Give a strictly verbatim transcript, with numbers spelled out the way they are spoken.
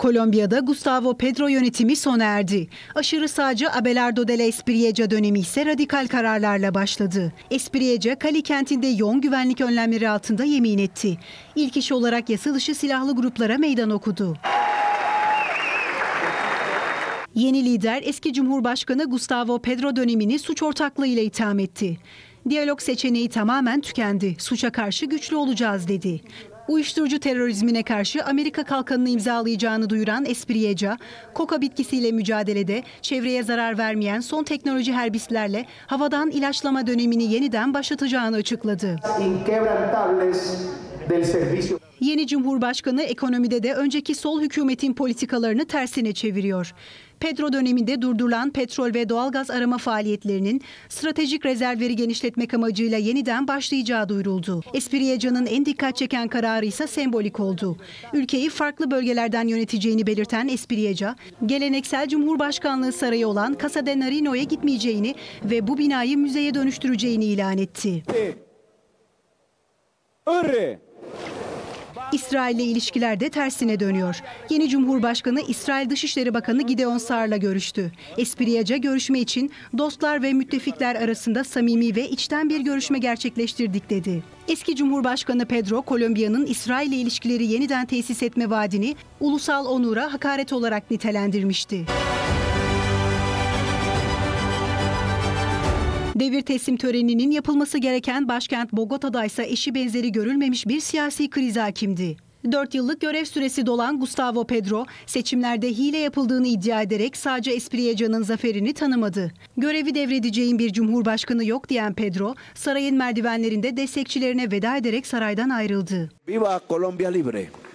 Kolombiya'da Gustavo Petro yönetimi sona erdi. Aşırı sağcı Abelardo de la Espriella dönemi ise radikal kararlarla başladı. Espriella, Cali kentinde yoğun güvenlik önlemleri altında yemin etti. İlk iş olarak yasa dışı silahlı gruplara meydan okudu. Yeni lider eski Cumhurbaşkanı Gustavo Petro dönemini suç ortaklığıyla itham etti. Diyalog seçeneği tamamen tükendi. Suça karşı güçlü olacağız dedi. Uyuşturucu terörizmine karşı Amerika kalkanını imzalayacağını duyuran Espriella, koka bitkisiyle mücadelede çevreye zarar vermeyen son teknoloji herbislerle havadan ilaçlama dönemini yeniden başlatacağını açıkladı. Yeni Cumhurbaşkanı ekonomide de önceki sol hükümetin politikalarını tersine çeviriyor. Petro döneminde durdurulan petrol ve doğalgaz arama faaliyetlerinin stratejik rezervleri genişletmek amacıyla yeniden başlayacağı duyuruldu. Espriella'nın en dikkat çeken kararı ise sembolik oldu. Ülkeyi farklı bölgelerden yöneteceğini belirten Espriella, geleneksel Cumhurbaşkanlığı sarayı olan Casa de Nariño'ya gitmeyeceğini ve bu binayı müzeye dönüştüreceğini ilan etti. İsrail'le ilişkiler de tersine dönüyor. Yeni Cumhurbaşkanı İsrail Dışişleri Bakanı Gideon Saar'la görüştü. Espriella görüşme için dostlar ve müttefikler arasında samimi ve içten bir görüşme gerçekleştirdik dedi. Eski Cumhurbaşkanı Petro, Kolombiya'nın İsrail'le ilişkileri yeniden tesis etme vaadini ulusal onura hakaret olarak nitelendirmişti. Devir teslim töreninin yapılması gereken başkent Bogota'da ise eşi benzeri görülmemiş bir siyasi kriz hakimdi. Dört yıllık görev süresi dolan Gustavo Petro, seçimlerde hile yapıldığını iddia ederek sadece Espriella'nın zaferini tanımadı. Görevi devredeceğin bir cumhurbaşkanı yok diyen Petro, sarayın merdivenlerinde destekçilerine veda ederek saraydan ayrıldı. Viva Colombia libre.